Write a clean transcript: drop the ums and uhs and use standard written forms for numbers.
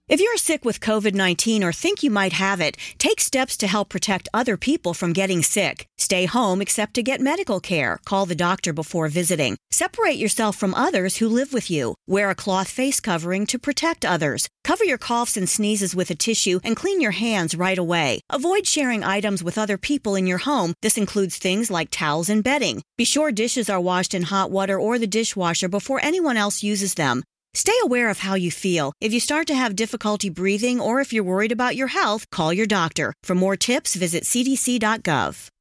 If you're sick with COVID-19 or think you might have it, take steps to help protect other people from getting sick. Stay home except to get medical care. Call the doctor before visiting. Separate yourself from others who live with you. Wear a cloth face covering to protect others. Cover your coughs and sneezes with a tissue and clean your hands right away. Avoid sharing items with other people in your home. This includes things like towels and bedding. Be sure dishes are washed in hot water or the dishwasher before anyone else uses them. Stay aware of how you feel. If you start to have difficulty breathing or if you're worried about your health, call your doctor. For more tips, visit cdc.gov.